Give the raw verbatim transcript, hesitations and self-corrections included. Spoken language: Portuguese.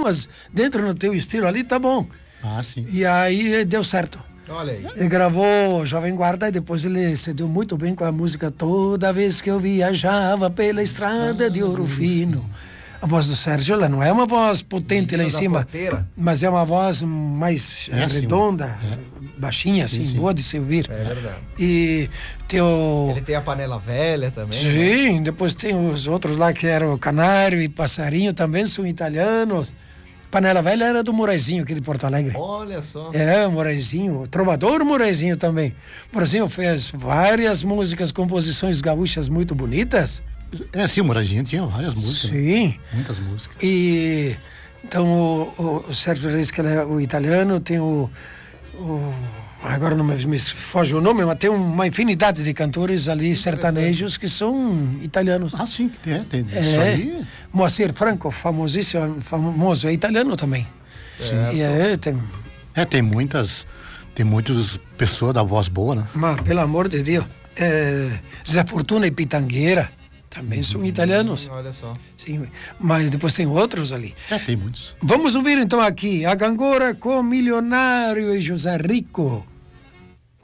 mas dentro do teu estilo ali tá bom. Ah, sim. E aí deu certo. Olha aí. Ele gravou Jovem Guarda e depois ele se deu muito bem com a música Toda Vez Que Eu Viajava Pela Estrada de Ouro Fino. A voz do Sérgio, ela não é uma voz potente lá em cima, mas é uma voz mais é, redonda, é. baixinha, assim, sim, sim. boa de se ouvir. É verdade. E tem o... Ele tem a Panela Velha também. Sim, né? Depois tem os outros lá que eram Canário e Passarinho, também são italianos. Panela Velha era do Moraizinho, aqui de Porto Alegre. Olha só. É, o Moraizinho, o trovador Moraizinho também. O Moraizinho fez várias músicas, composições gaúchas muito bonitas. É, sim, o Moraizinho tinha várias músicas. Sim. Né? Muitas músicas. E então o, o Sérgio Reis, que é o italiano, tem o, o agora não me, me foge o nome, mas tem uma infinidade de cantores ali sertanejos que são italianos. Ah, sim, é, tem é, isso aí. Moacir Franco, famosíssimo, famoso, é italiano também. Sim. E é, tem... é, tem muitas, tem muitas pessoas da voz boa, né? Mas, pelo amor de Deus, é, Zé Fortuna e Pitangueira também são italianos. Hum, olha só. Sim, mas depois tem outros ali. É, tem muitos. Vamos ouvir então aqui a Gangora com Milionário e José Rico.